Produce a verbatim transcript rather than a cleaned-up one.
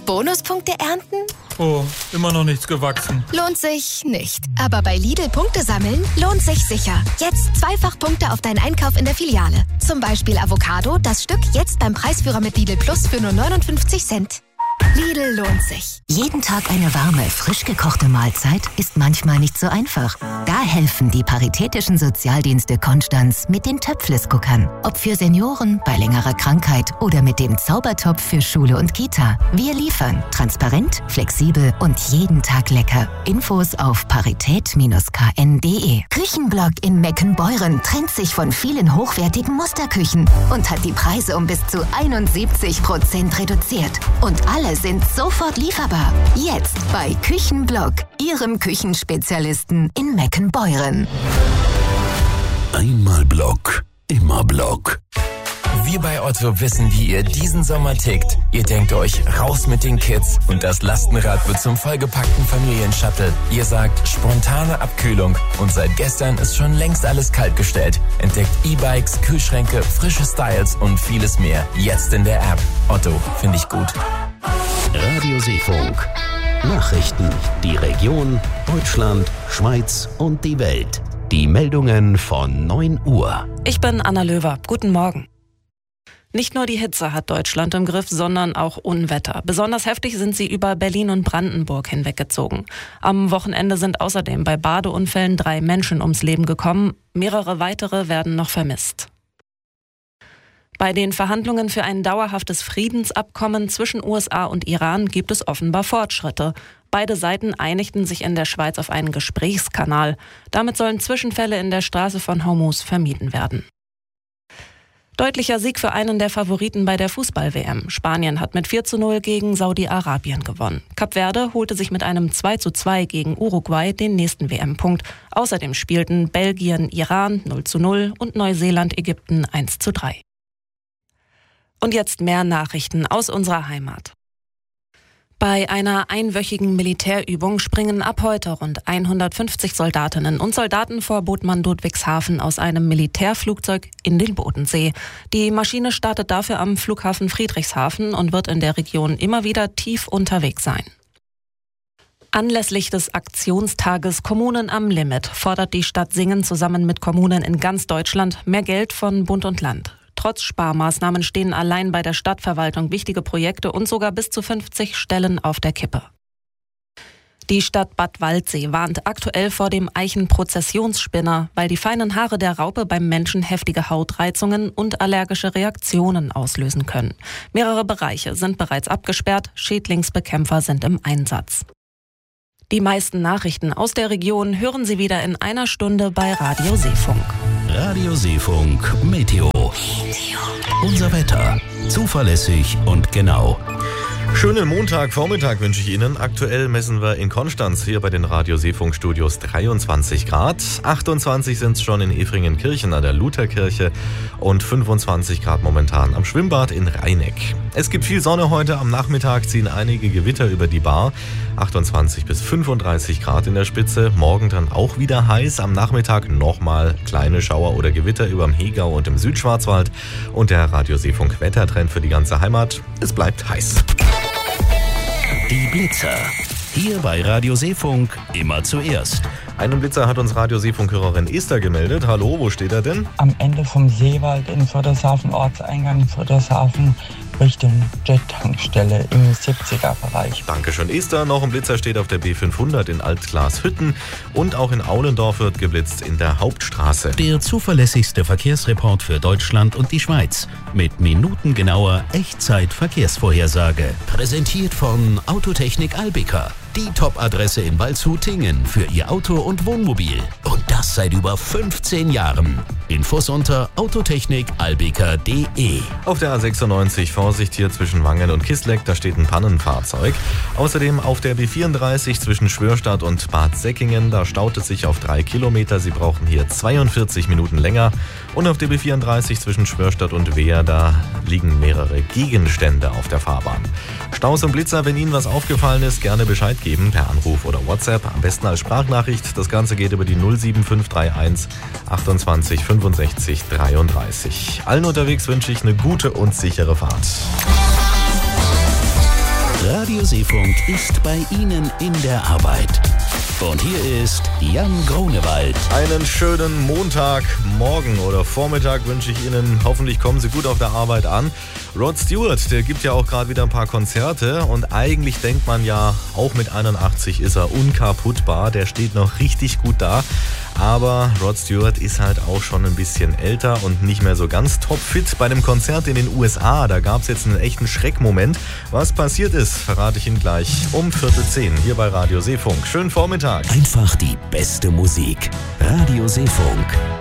Bonuspunkte ernten? Oh, immer noch nichts gewachsen. Lohnt sich nicht. Aber bei Lidl Punkte sammeln lohnt sich sicher. Jetzt zweifach Punkte auf deinen Einkauf in der Filiale. Zum Beispiel Avocado, das Stück jetzt beim Preisführer mit Lidl Plus für nur neunundfünfzig Cent. Lidl lohnt sich. Jeden Tag eine warme, frisch gekochte Mahlzeit ist manchmal nicht so einfach. Da helfen die Paritätischen Sozialdienste Konstanz mit den Töpfles-Guckern. Ob für Senioren, bei längerer Krankheit oder mit dem Zaubertopf für Schule und Kita. Wir liefern transparent, flexibel und jeden Tag lecker. Infos auf parität Bindestrich k n punkt d e. Küchenblock in Meckenbeuren trennt sich von vielen hochwertigen Musterküchen und hat die Preise um bis zu einundsiebzig Prozent reduziert. Und alle sind sofort lieferbar. Jetzt bei Küchenblock, Ihrem Küchenspezialisten in Meckenbeuren. Einmal Block, immer Block. Wir bei Otto wissen, wie ihr diesen Sommer tickt. Ihr denkt euch, raus mit den Kids und das Lastenrad wird zum vollgepackten Familienshuttle. Ihr sagt, spontane Abkühlung und seit gestern ist schon längst alles kaltgestellt. Entdeckt E-Bikes, Kühlschränke, frische Styles und vieles mehr. Jetzt in der App. Otto, finde ich gut. Radio Seefunk. Nachrichten, die Region, Deutschland, Schweiz und die Welt. Die Meldungen von neun Uhr. Ich bin Anna Löwer. Guten Morgen. Nicht nur die Hitze hat Deutschland im Griff, sondern auch Unwetter. Besonders heftig sind sie über Berlin und Brandenburg hinweggezogen. Am Wochenende sind außerdem bei Badeunfällen drei Menschen ums Leben gekommen. Mehrere weitere werden noch vermisst. Bei den Verhandlungen für ein dauerhaftes Friedensabkommen zwischen U S A und Iran gibt es offenbar Fortschritte. Beide Seiten einigten sich in der Schweiz auf einen Gesprächskanal. Damit sollen Zwischenfälle in der Straße von Hormuz vermieden werden. Deutlicher Sieg für einen der Favoriten bei der Fußball-W M. Spanien hat mit vier zu null gegen Saudi-Arabien gewonnen. Kap Verde holte sich mit einem zwei zu zwei gegen Uruguay den nächsten W M-Punkt. Außerdem spielten Belgien, Iran null zu null und Neuseeland, Ägypten eins zu drei. Und jetzt mehr Nachrichten aus unserer Heimat. Bei einer einwöchigen Militärübung springen ab heute rund hundertfünfzig Soldatinnen und Soldaten vor Botmann Ludwigshafen aus einem Militärflugzeug in den Bodensee. Die Maschine startet dafür am Flughafen Friedrichshafen und wird in der Region immer wieder tief unterwegs sein. Anlässlich des Aktionstages Kommunen am Limit fordert die Stadt Singen zusammen mit Kommunen in ganz Deutschland mehr Geld von Bund und Land. Trotz Sparmaßnahmen stehen allein bei der Stadtverwaltung wichtige Projekte und sogar bis zu fünfzig Stellen auf der Kippe. Die Stadt Bad Waldsee warnt aktuell vor dem Eichenprozessionsspinner, weil die feinen Haare der Raupe beim Menschen heftige Hautreizungen und allergische Reaktionen auslösen können. Mehrere Bereiche sind bereits abgesperrt, Schädlingsbekämpfer sind im Einsatz. Die meisten Nachrichten aus der Region hören Sie wieder in einer Stunde bei Radio Seefunk. Radio Seefunk Meteo. Unser Wetter. Zuverlässig und genau. Schönen Montagvormittag wünsche ich Ihnen. Aktuell messen wir in Konstanz hier bei den Radio Seefunk Studios dreiundzwanzig Grad. achtundzwanzig sind es schon in Efringenkirchen an der Lutherkirche und fünfundzwanzig Grad momentan am Schwimmbad in Rheineck. Es gibt viel Sonne heute. Am Nachmittag ziehen einige Gewitter über die Bar. achtundzwanzig bis fünfunddreißig Grad in der Spitze. Morgen dann auch wieder heiß. Am Nachmittag nochmal kleine Schauer oder Gewitter über dem Hegau und im Südschwarzwald. Und der Radio Seefunk Wettertrend für die ganze Heimat. Es bleibt heiß. Die Blitzer. Hier bei Radio Seefunk immer zuerst. Einen Blitzer hat uns Radio Seefunk-Hörerin Esther gemeldet. Hallo, wo steht er denn? Am Ende vom Seewald in Friedrichshafen, Ortseingang Friedrichshafen, Richtung Jet-Tankstelle im siebziger-Bereich. Dankeschön, Esther. Noch ein Blitzer steht auf der B fünfhundert in Altglashütten und auch in Aulendorf wird geblitzt in der Hauptstraße. Der zuverlässigste Verkehrsreport für Deutschland und die Schweiz mit minutengenauer Echtzeit-Verkehrsvorhersage. Präsentiert von Autotechnik Albika. Die Top-Adresse in Waldshut-Tingen für Ihr Auto und Wohnmobil. Und das seit über fünfzehn Jahren. Infos unter autotechnik albika punkt de. Auf der A sechsundneunzig Vorsicht hier zwischen Wangen und Kisleck, da steht ein Pannenfahrzeug. Außerdem auf der B vierunddreißig zwischen Schwörstadt und Bad Säckingen, da staut es sich auf drei Kilometer. Sie brauchen hier zweiundvierzig Minuten länger. Und auf der B vierunddreißig zwischen Schwörstadt und Wehr, da liegen mehrere Gegenstände auf der Fahrbahn. Staus und Blitzer, wenn Ihnen was aufgefallen ist, gerne Bescheid geben per Anruf oder WhatsApp, am besten als Sprachnachricht. Das Ganze geht über die null sieben fünf drei eins achtundzwanzig fünfundsechzig dreiunddreißig. Allen unterwegs wünsche ich eine gute und sichere Fahrt. Radio Radio Seefunk ist bei Ihnen in der Arbeit. Und hier ist Jan Grunewald. Einen schönen Montagmorgen oder Vormittag wünsche ich Ihnen. Hoffentlich kommen Sie gut auf der Arbeit an. Rod Stewart, der gibt ja auch gerade wieder ein paar Konzerte und eigentlich denkt man ja, auch mit einundachtzig ist er unkaputtbar. Der steht noch richtig gut da. Aber Rod Stewart ist halt auch schon ein bisschen älter und nicht mehr so ganz topfit. Bei einem Konzert in den U S A, da gab es jetzt einen echten Schreckmoment. Was passiert ist, verrate ich Ihnen gleich um Viertel zehn hier bei Radio Seefunk. Schönen Vormittag. Einfach die beste Musik. Radio Seefunk.